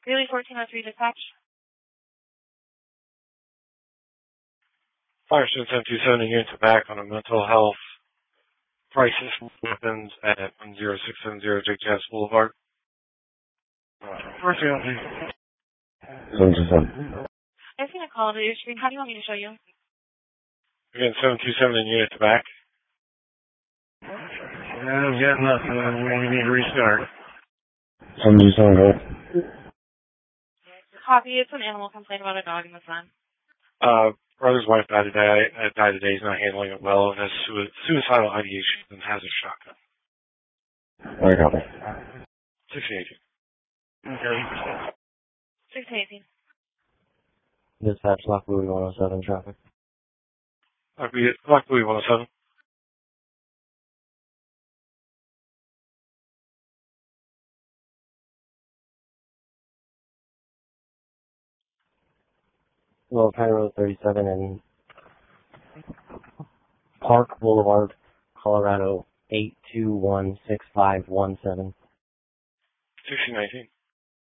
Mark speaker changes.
Speaker 1: Greeley 1403 dispatch.
Speaker 2: Firestone 727 units back on a mental health crisis weapons at 10670 Jake Jazz Boulevard. First,
Speaker 3: 727.
Speaker 1: I've seen a call to your screen. How do you want me to show you?
Speaker 2: Again, 727 in units back. I've got nothing. We need to restart.
Speaker 3: 727, go.
Speaker 1: Copy. It's an animal complaint about a dog in the sun.
Speaker 2: Brother's wife died today. He's not handling it well. Has suicidal ideation and has a shotgun.
Speaker 3: Alright, copy.
Speaker 2: 1618.
Speaker 1: Okay. 1618.
Speaker 3: Dispatch, Lock Louis 107 traffic.
Speaker 2: Lock Louis 107.
Speaker 3: Well, County Road 37 and Park Boulevard, Colorado 8216517.
Speaker 2: 1619.